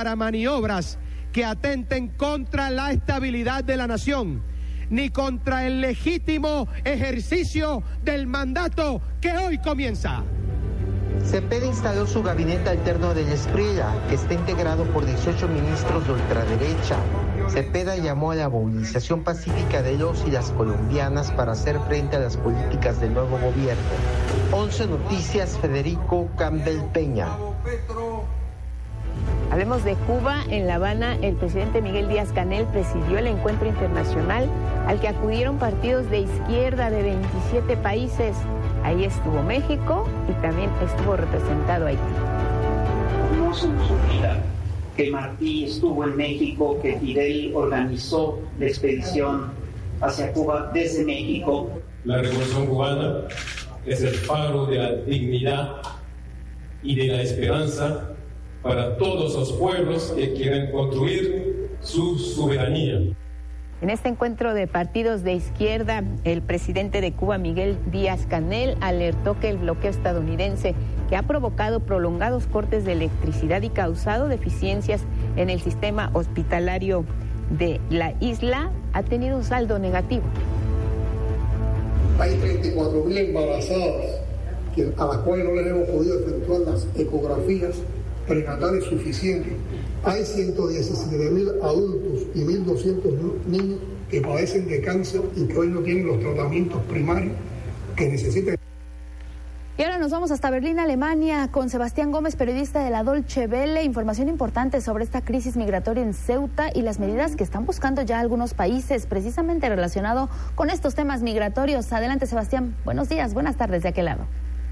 para maniobras que atenten contra la estabilidad de la nación, ni contra el legítimo ejercicio del mandato que hoy comienza. Cepeda instaló su gabinete alterno de la Espriella, que está integrado por 18 ministros de ultraderecha. Cepeda llamó a la movilización pacífica de los y las colombianas para hacer frente a las políticas del nuevo gobierno. 11 Noticias, Federico Campbell Peña. Hablemos de Cuba. En La Habana, el presidente Miguel Díaz-Canel presidió el encuentro internacional al que acudieron partidos de izquierda de 27 países. Ahí estuvo México y también estuvo representado Haití. No se nos olvida que Martí estuvo en México, que Fidel organizó la expedición hacia Cuba desde México. La Revolución Cubana es el faro de la dignidad y de la esperanza para todos los pueblos que quieren construir su soberanía. En este encuentro de partidos de izquierda, el presidente de Cuba, Miguel Díaz-Canel, alertó que el bloqueo estadounidense, que ha provocado prolongados cortes de electricidad y causado deficiencias en el sistema hospitalario de la isla, ha tenido un saldo negativo. Hay 34.000 embarazadas a las cuales no les hemos podido efectuar las ecografías prenatales suficientes. Hay 117.000 adultos y 1.200 niños que padecen de cáncer y que hoy no tienen los tratamientos primarios que necesitan. Y ahora nos vamos hasta Berlín, Alemania, con Sebastián Gómez, periodista de la Deutsche Welle. Información importante sobre esta crisis migratoria en Ceuta y las medidas que están buscando ya algunos países, precisamente relacionado con estos temas migratorios. Adelante, Sebastián. Buenos días, buenas tardes de aquel lado.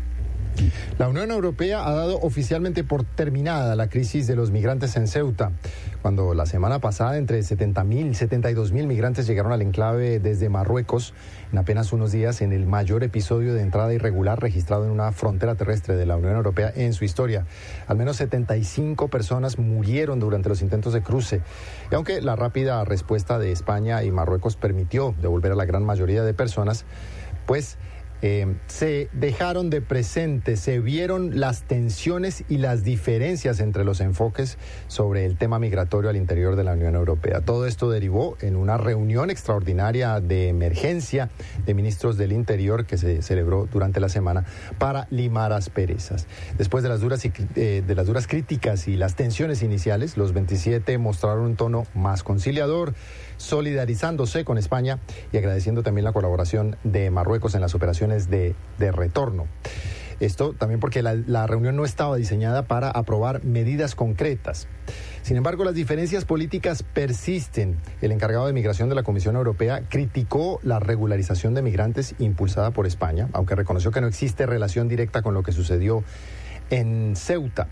La Unión Europea ha dado oficialmente por terminada la crisis de los migrantes en Ceuta, cuando la semana pasada entre 70.000 y 72.000 migrantes llegaron al enclave desde Marruecos en apenas unos días, en el mayor episodio de entrada irregular registrado en una frontera terrestre de la Unión Europea en su historia. Al menos 75 personas murieron durante los intentos de cruce. Y aunque la rápida respuesta de España y Marruecos permitió devolver a la gran mayoría de personas, pues se dejaron de presente, se vieron las tensiones y las diferencias entre los enfoques sobre el tema migratorio al interior de la Unión Europea. Todo esto derivó en una reunión extraordinaria de emergencia de ministros del Interior que se celebró durante la semana para limar asperezas. Después de las duras críticas y las tensiones iniciales, los 27 mostraron un tono más conciliador, solidarizándose con España y agradeciendo también la colaboración de Marruecos en las operaciones de retorno. Esto también porque la reunión no estaba diseñada para aprobar medidas concretas. Sin embargo, las diferencias políticas persisten. El encargado de migración de la Comisión Europea criticó la regularización de migrantes impulsada por España, aunque reconoció que no existe relación directa con lo que sucedió en Ceuta.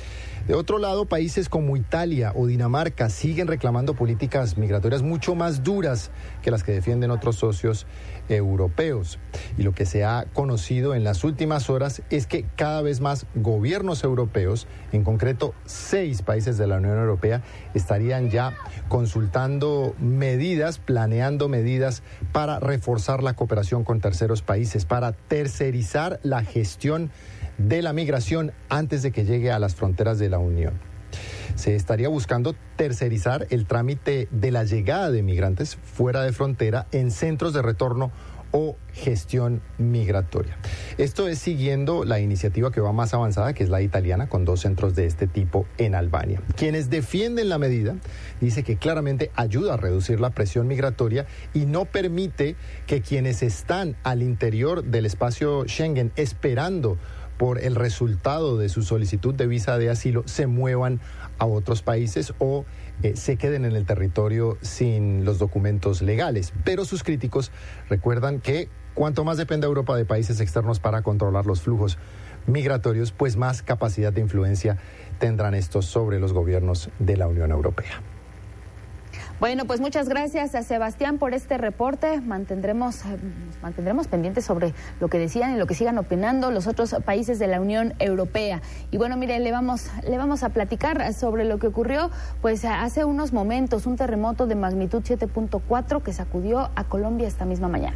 De otro lado, países como Italia o Dinamarca siguen reclamando políticas migratorias mucho más duras que las que defienden otros socios europeos. Y lo que se ha conocido en las últimas horas es que cada vez más gobiernos europeos, en concreto 6 países de la Unión Europea, estarían ya consultando medidas, planeando medidas para reforzar la cooperación con terceros países, para tercerizar la gestión de la migración antes de que llegue a las fronteras de la Unión. Se estaría buscando tercerizar el trámite de la llegada de migrantes fuera de frontera en centros de retorno o gestión migratoria. Esto es siguiendo la iniciativa que va más avanzada, que es la italiana, con 2 centros de este tipo en Albania. Quienes defienden la medida dicen que claramente ayuda a reducir la presión migratoria y no permite que quienes están al interior del espacio Schengen esperando por el resultado de su solicitud de visa de asilo se muevan a otros países o se queden en el territorio sin los documentos legales. Pero sus críticos recuerdan que cuanto más depende Europa de países externos para controlar los flujos migratorios, pues más capacidad de influencia tendrán estos sobre los gobiernos de la Unión Europea. Bueno, pues muchas gracias a Sebastián por este reporte. Mantendremos pendientes sobre lo que decían y lo que sigan opinando los otros países de la Unión Europea. Y bueno, mire, le vamos a platicar sobre lo que ocurrió pues hace unos momentos, un terremoto de magnitud 7.4 que sacudió a Colombia esta misma mañana.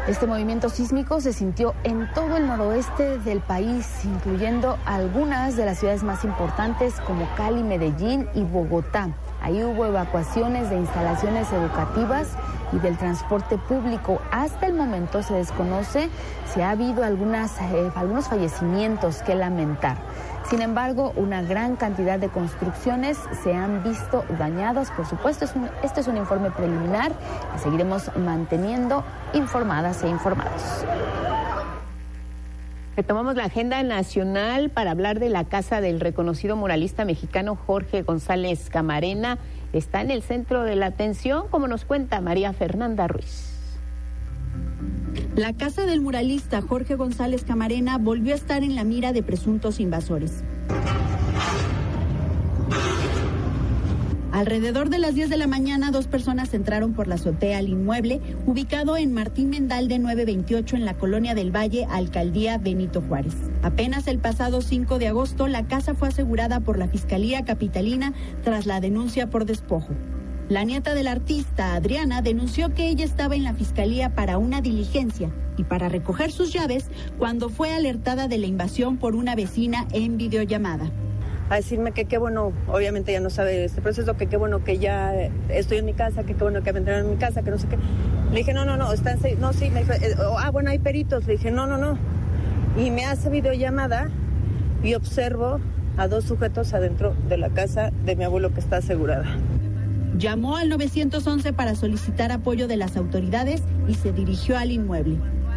Este movimiento sísmico se sintió en todo el noroeste del país, incluyendo algunas de las ciudades más importantes como Cali, Medellín y Bogotá. Ahí hubo evacuaciones de instalaciones educativas y del transporte público. Hasta el momento se desconoce si ha habido algunos fallecimientos que lamentar. Sin embargo, una gran cantidad de construcciones se han visto dañadas. Por supuesto, este es un informe preliminar. Les seguiremos manteniendo informadas e informados. Retomamos la agenda nacional para hablar de la casa del reconocido muralista mexicano Jorge González Camarena. Está en el centro de la atención, como nos cuenta María Fernanda Ruiz. La casa del muralista Jorge González Camarena volvió a estar en la mira de presuntos invasores. Alrededor de las 10 de la mañana, 2 personas entraron por la azotea al inmueble, ubicado en Martín Mendal de 928 en la Colonia del Valle, Alcaldía Benito Juárez. Apenas el pasado 5 de agosto, la casa fue asegurada por la Fiscalía Capitalina tras la denuncia por despojo. La nieta del artista, Adriana, denunció que ella estaba en la fiscalía para una diligencia y para recoger sus llaves cuando fue alertada de la invasión por una vecina en videollamada. A decirme que qué bueno, obviamente ya no sabe este proceso, que qué bueno que ya estoy en mi casa, que qué bueno que me entraron en mi casa, que no sé qué. Le dije, no, están, no, sí, me dijo, bueno, hay peritos. Le dije, no. Y me hace videollamada y observo a 2 sujetos adentro de la casa de mi abuelo que está asegurada. Llamó al 911 para solicitar apoyo de las autoridades y se dirigió al inmueble.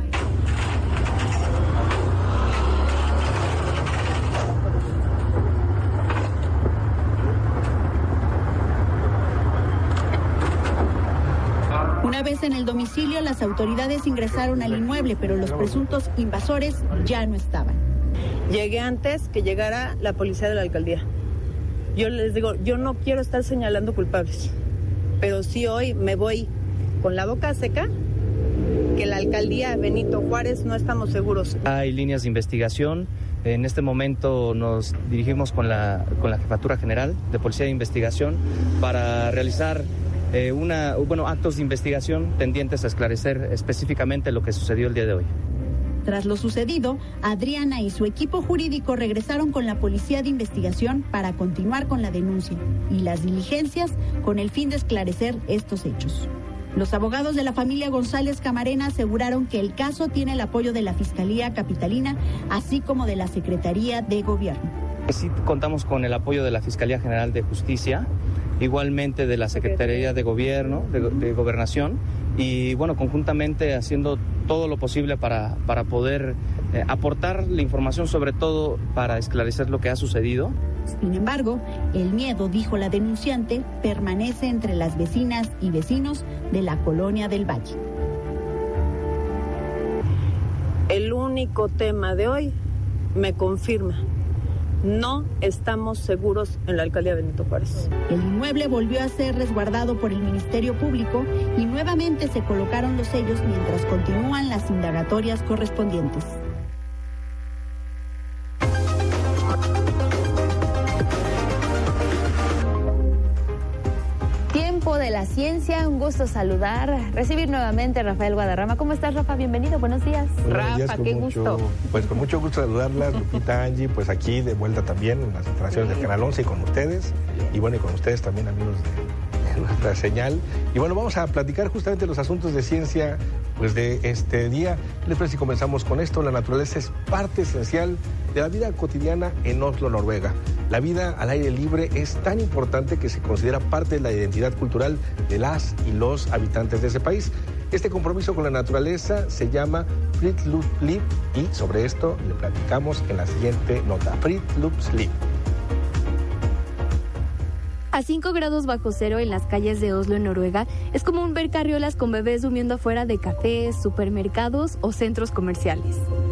Una vez en el domicilio, las autoridades ingresaron al inmueble, pero los presuntos invasores ya no estaban. Llegué antes que llegara la policía de la alcaldía. Yo les digo, yo no quiero estar señalando culpables, pero sí hoy me voy con la boca seca, que la alcaldía Benito Juárez no estamos seguros. Hay líneas de investigación. En este momento nos dirigimos con la Jefatura General de Policía de Investigación para realizar actos de investigación tendientes a esclarecer específicamente lo que sucedió el día de hoy. Tras lo sucedido, Adriana y su equipo jurídico regresaron con la Policía de Investigación para continuar con la denuncia y las diligencias con el fin de esclarecer estos hechos. Los abogados de la familia González Camarena aseguraron que el caso tiene el apoyo de la Fiscalía Capitalina, así como de la Secretaría de Gobierno. Sí, contamos con el apoyo de la Fiscalía General de Justicia, igualmente de la Secretaría de Gobierno, de Gobernación, y bueno, conjuntamente haciendo todo lo posible para poder aportar la información, sobre todo para esclarecer lo que ha sucedido. Sin embargo, el miedo, dijo la denunciante, permanece entre las vecinas y vecinos de la Colonia del Valle. El único tema de hoy me confirma: no estamos seguros en la alcaldía Benito Juárez. El inmueble volvió a ser resguardado por el Ministerio Público y nuevamente se colocaron los sellos mientras continúan las indagatorias correspondientes. De la ciencia, un gusto recibir nuevamente a Rafael Guadarrama. ¿Cómo estás, Rafa? Bienvenido, buenos días. Rafa, qué gusto. Pues con mucho gusto saludarlas, Lupita, Angie, pues aquí de vuelta también en las instalaciones del Canal 11 y con ustedes, y bueno, y con ustedes también, amigos de nuestra señal. Y bueno, vamos a platicar justamente los asuntos de ciencia pues de este día. Después si comenzamos con esto, la naturaleza es parte esencial de la vida cotidiana en Oslo, Noruega. La vida al aire libre es tan importante que se considera parte de la identidad cultural de las y los habitantes de ese país. Este compromiso con la naturaleza se Friluftsliv y sobre esto le platicamos en la siguiente nota. Friluftsliv. A 5 grados bajo cero en las calles de Oslo, en Noruega, es común ver carriolas con bebés durmiendo afuera de cafés, supermercados o centros comerciales.